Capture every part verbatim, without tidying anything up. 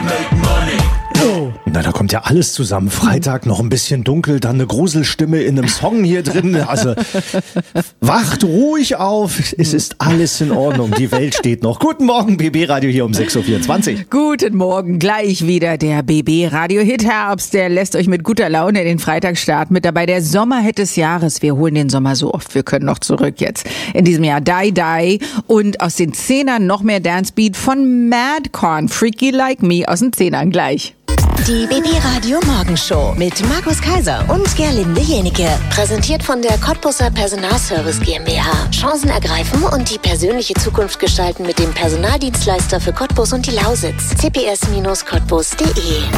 Na, da kommt ja alles zusammen. Freitag noch ein bisschen dunkel, dann eine Gruselstimme in einem Song hier drin. Also wacht ruhig auf, es ist alles in Ordnung. Die Welt steht noch. Guten Morgen, B B Radio hier um sechs Uhr vierundzwanzig. Guten Morgen, gleich wieder der B B Radio Hit Herbst. Der lässt euch mit guter Laune in den Freitagstart mit dabei. Der Sommerhit des Jahres. Wir holen den Sommer so oft wir können noch zurück jetzt. In diesem Jahr Die Die und aus den Zehnern noch mehr Dancebeat von Madcon. Freaky Like Me aus den Zehnern gleich. Die B B Radio Morgenshow mit Markus Kaiser und Gerlinde Jenike. Präsentiert von der Cottbuser Personalservice GmbH. Chancen ergreifen und die persönliche Zukunft gestalten mit dem Personaldienstleister für Cottbus und die Lausitz. c p s Cottbus punkt d e.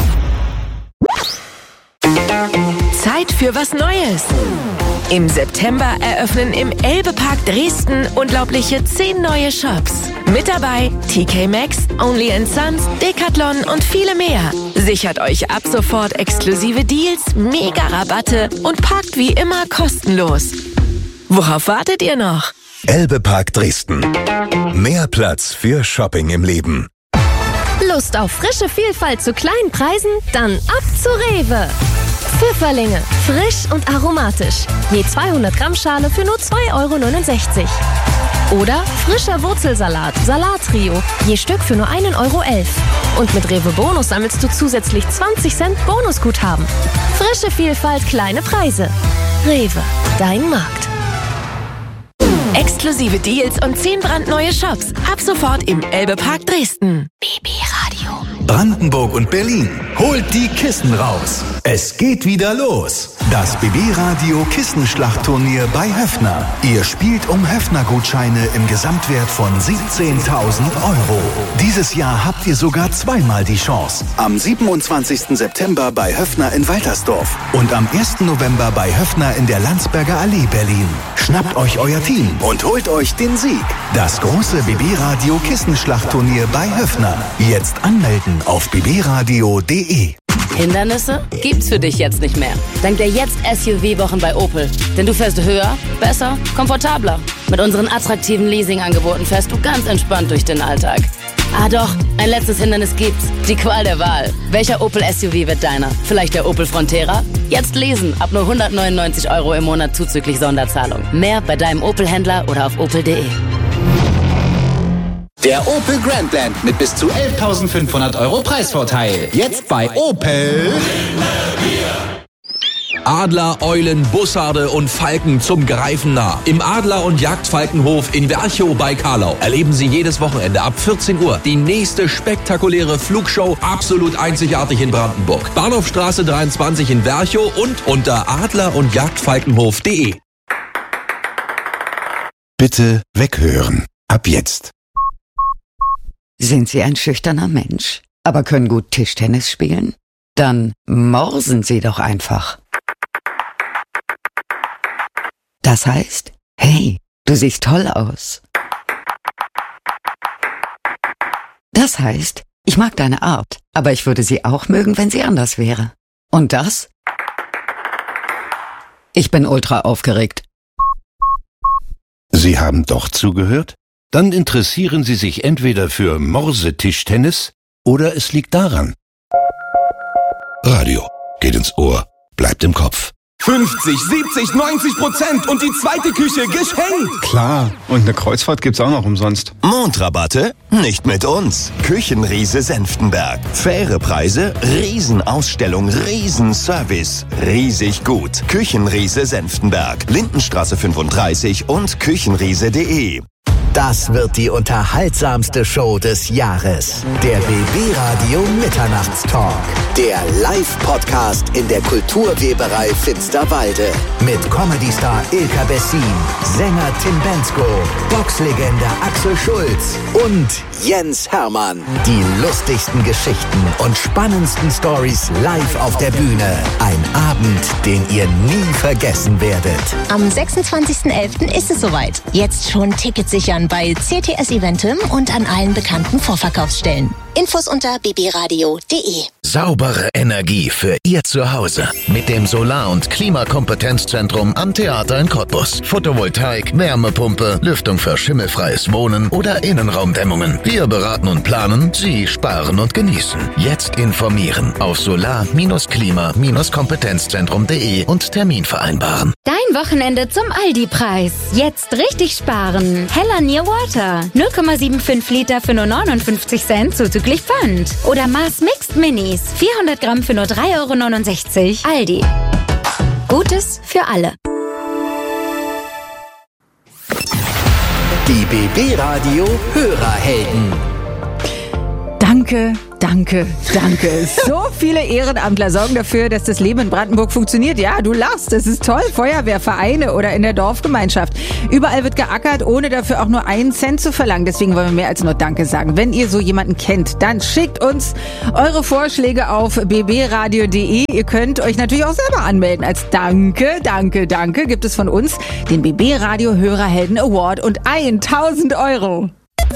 Zeit für was Neues. Im September eröffnen im Elbe-Park Dresden unglaubliche zehn neue Shops. Mit dabei T K Maxx, Only and Sons, Decathlon und viele mehr. Sichert euch ab sofort exklusive Deals, Mega-Rabatte und parkt wie immer kostenlos. Worauf wartet ihr noch? Elbe-Park Dresden. Mehr Platz für Shopping im Leben. Lust auf frische Vielfalt zu kleinen Preisen? Dann ab zu Rewe. Pfifferlinge, frisch und aromatisch. Je zweihundert Gramm Schale für nur zwei Euro neunundsechzig. Oder frischer Wurzelsalat, Salattrio, je Stück für nur ein Euro elf. Und mit Rewe Bonus sammelst du zusätzlich zwanzig Cent Bonusguthaben. Frische Vielfalt, kleine Preise. Rewe, dein Markt. Exklusive Deals und zehn brandneue Shops. Ab sofort im Elbe-Park Dresden. B B Radio. Brandenburg und Berlin. Holt die Kissen raus. Es geht wieder los. Das B B Radio Kissenschlachtturnier bei Höffner. Ihr spielt um Höffner-Gutscheine im Gesamtwert von siebzehntausend Euro. Dieses Jahr habt ihr sogar zweimal die Chance. Am siebenundzwanzigsten September bei Höffner in Waltersdorf und am ersten November bei Höffner in der Landsberger Allee Berlin. Schnappt euch euer Team und holt euch den Sieg. Das große B B Radio Kissenschlachtturnier bei Höffner. Jetzt anmelden auf b b radio punkt d e. Hindernisse gibt's für dich jetzt nicht mehr. Dank der Jetzt S U V-Wochen bei Opel. Denn du fährst höher, besser, komfortabler. Mit unseren attraktiven Leasingangeboten fährst du ganz entspannt durch den Alltag. Ah doch, ein letztes Hindernis gibt's. Die Qual der Wahl. Welcher Opel S U V wird deiner? Vielleicht der Opel Frontera? Jetzt lesen, ab nur hundertneunundneunzig Euro im Monat zuzüglich Sonderzahlung. Mehr bei deinem Opel-Händler oder auf opel punkt d e. Der Opel Grandland mit bis zu elftausendfünfhundert Euro Preisvorteil. Jetzt bei Opel. Adler, Eulen, Bussarde und Falken zum Greifen nah. Im Adler- und Jagdfalkenhof in Werchow bei Karlau erleben Sie jedes Wochenende ab vierzehn Uhr die nächste spektakuläre Flugshow, absolut einzigartig in Brandenburg. Bahnhofstraße dreiundzwanzig in Werchow und unter adler- und jagdfalkenhof punkt d e. Bitte weghören. Ab jetzt. Sind Sie ein schüchterner Mensch, aber können gut Tischtennis spielen? Dann morsen Sie doch einfach. Das heißt, hey, du siehst toll aus. Das heißt, ich mag deine Art, aber ich würde sie auch mögen, wenn sie anders wäre. Und das? Ich bin ultra aufgeregt. Sie haben doch zugehört? Dann interessieren Sie sich entweder für Morsetischtennis oder es liegt daran. Radio geht ins Ohr, bleibt im Kopf. fünfzig, siebzig, neunzig Prozent und die zweite Küche geschenkt. Klar, und eine Kreuzfahrt gibt's auch noch umsonst. Mondrabatte? Nicht mit uns. Küchenriese Senftenberg. Faire Preise, Riesenausstellung, Riesenservice. Riesig gut. Küchenriese Senftenberg. Lindenstraße fünfunddreißig und küchenriese punkt d e. Das wird die unterhaltsamste Show des Jahres. Der B B Radio Mitternachtstalk. Der Live-Podcast in der Kulturweberei Finsterwalde. Mit Comedy-Star Ilka Bessin, Sänger Tim Bensko, Boxlegende Axel Schulz und Jens Hermann. Die lustigsten Geschichten und spannendsten Stories live auf der Bühne. Ein Abend, den ihr nie vergessen werdet. Am sechsundzwanzigsten elften ist es soweit. Jetzt schon Tickets sichern Online bei C T S Eventim und an allen bekannten Vorverkaufsstellen. Infos unter b b radio punkt d e. Saubere Energie für Ihr Zuhause. Mit dem Solar- und Klimakompetenzzentrum am Theater in Cottbus. Photovoltaik, Wärmepumpe, Lüftung für schimmelfreies Wohnen oder Innenraumdämmungen. Wir beraten und planen, Sie sparen und genießen. Jetzt informieren auf solar klima kompetenzzentrum punkt d e und Termin vereinbaren. Dein Wochenende zum Aldi-Preis. Jetzt richtig sparen. Hella Near Water. null Komma fünfundsiebzig Liter für nur neunundfünfzig Cent zuzüglich Pfand. Oder Mars Mixed Minis. vierhundert Gramm für nur drei Euro neunundsechzig. Aldi. Gutes für alle. Die B B-Radio Hörerhelden. Danke, danke, danke. So viele Ehrenamtler sorgen dafür, dass das Leben in Brandenburg funktioniert. Ja, du lachst, das ist toll. Feuerwehrvereine oder in der Dorfgemeinschaft. Überall wird geackert, ohne dafür auch nur einen Cent zu verlangen. Deswegen wollen wir mehr als nur Danke sagen. Wenn ihr so jemanden kennt, dann schickt uns eure Vorschläge auf b b radio punkt d e. Ihr könnt euch natürlich auch selber anmelden. Als Danke, Danke, Danke gibt es von uns den B B-Radio Hörerhelden Award und tausend Euro.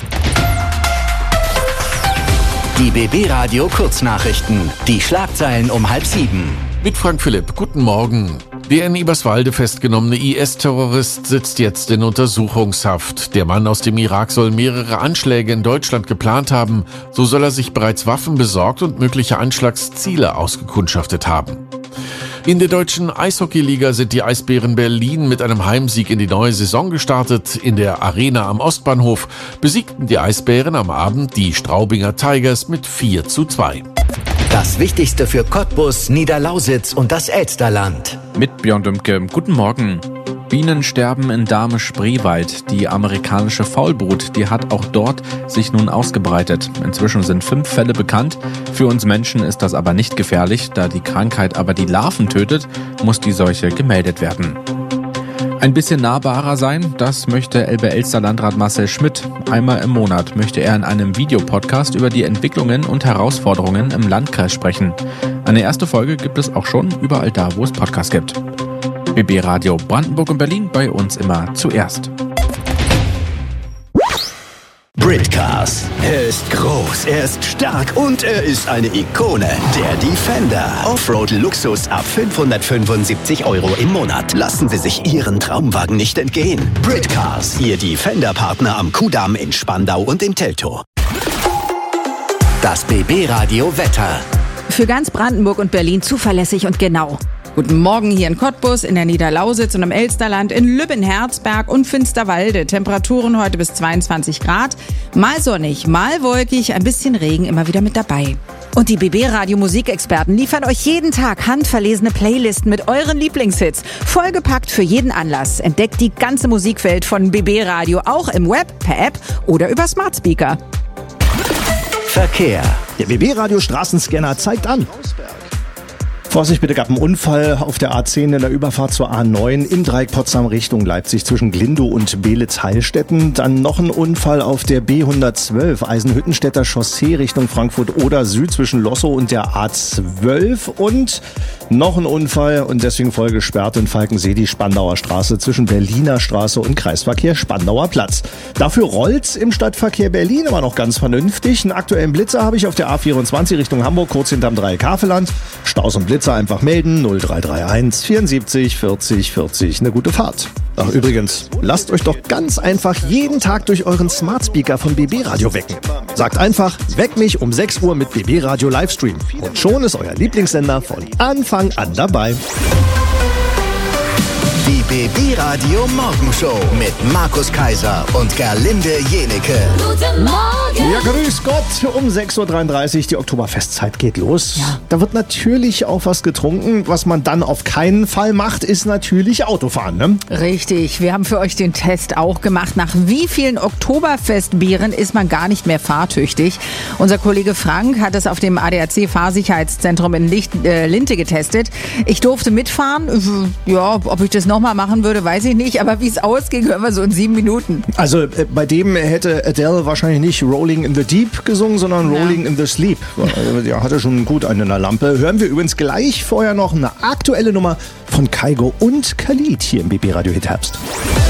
Die B B-Radio Kurznachrichten. Die Schlagzeilen um halb sieben. Mit Frank Philipp. Guten Morgen. Der in Eberswalde festgenommene I S-Terrorist sitzt jetzt in Untersuchungshaft. Der Mann aus dem Irak soll mehrere Anschläge in Deutschland geplant haben. So soll er sich bereits Waffen besorgt und mögliche Anschlagsziele ausgekundschaftet haben. In der deutschen Eishockeyliga sind die Eisbären Berlin mit einem Heimsieg in die neue Saison gestartet. In der Arena am Ostbahnhof besiegten die Eisbären am Abend die Straubinger Tigers mit vier zu zwei. Das Wichtigste für Cottbus, Niederlausitz und das Elsterland. Mit Björn Dümke. Guten Morgen. Bienen sterben in Dahme-Spreewald. Die amerikanische Faulbrut, die hat auch dort sich nun ausgebreitet. Inzwischen sind fünf Fälle bekannt. Für uns Menschen ist das aber nicht gefährlich. Da die Krankheit aber die Larven tötet, muss die Seuche gemeldet werden. Ein bisschen nahbarer sein, das möchte Elbe-Elster-Landrat Marcel Schmidt. Einmal im Monat möchte er in einem Videopodcast über die Entwicklungen und Herausforderungen im Landkreis sprechen. Eine erste Folge gibt es auch schon überall da, wo es Podcasts gibt. B B-Radio Brandenburg und Berlin, bei uns immer zuerst. Britcars. Er ist groß, er ist stark und er ist eine Ikone. Der Defender. Offroad-Luxus ab fünfhundertfünfundsiebzig Euro im Monat. Lassen Sie sich Ihren Traumwagen nicht entgehen. Britcars. Ihr Defender-Partner am Kudamm in Spandau und im Teltow. Das B B-Radio Wetter. Für ganz Brandenburg und Berlin zuverlässig und genau. Guten Morgen hier in Cottbus, in der Niederlausitz und im Elsterland, in Lübben-Herzberg und Finsterwalde. Temperaturen heute bis zweiundzwanzig Grad. Mal sonnig, mal wolkig, ein bisschen Regen immer wieder mit dabei. Und die B B-Radio-Musikexperten liefern euch jeden Tag handverlesene Playlisten mit euren Lieblingshits. Vollgepackt für jeden Anlass. Entdeckt die ganze Musikwelt von B B-Radio auch im Web, per App oder über Smart Speaker. Verkehr. Der B B-Radio Straßenscanner zeigt an. Vorsicht bitte, gab einen Unfall auf der A zehn in der Überfahrt zur A neun im Dreieck Potsdam Richtung Leipzig zwischen Glindow und Beelitz-Heilstätten. Dann noch ein Unfall auf der B hundertzwölf Eisenhüttenstädter Chaussee Richtung Frankfurt oder Süd zwischen Lossow und der A zwölf. Und noch ein Unfall und deswegen voll gesperrt in Falkensee die Spandauer Straße zwischen Berliner Straße und Kreisverkehr Spandauer Platz. Dafür rollt's im Stadtverkehr Berlin aber noch ganz vernünftig. Einen aktuellen Blitzer habe ich auf der A vierundzwanzig Richtung Hamburg, kurz hinterm Dreieck Havelland. Staus und Blitzer einfach melden, null drei drei eins vierundsiebzig vierzig vierzig. Eine gute Fahrt. Ach übrigens, lasst euch doch ganz einfach jeden Tag durch euren Smart Speaker von B B-Radio wecken. Sagt einfach, weck mich um sechs Uhr mit B B-Radio Livestream. Und schon ist euer Lieblingssender von Anfang an dabei. Die B B-Radio Morgenshow mit Markus Kaiser und Gerlinde Jenike. Guten Morgen! Ja, grüß Gott. Um sechs Uhr dreiunddreißig, die Oktoberfestzeit geht los. Ja. Da wird natürlich auch was getrunken. Was man dann auf keinen Fall macht, ist natürlich Autofahren, ne? Richtig. Wir haben für euch den Test auch gemacht. Nach wie vielen Oktoberfestbieren ist man gar nicht mehr fahrtüchtig? Unser Kollege Frank hat es auf dem A D A C-Fahrsicherheitszentrum in Licht, äh, Linte getestet. Ich durfte mitfahren. Ja, ob ich das nochmal machen würde, weiß ich nicht. Aber wie es ausging, hören wir so in sieben Minuten. Also äh, bei dem hätte Adele wahrscheinlich nicht Rolling in the Deep gesungen, sondern ja. Rolling in the Sleep. Der hatte schon gut einen in der Lampe. Hören wir übrigens gleich vorher noch eine aktuelle Nummer von Kaigo und Khalid hier im B B Radio Hit Herbst.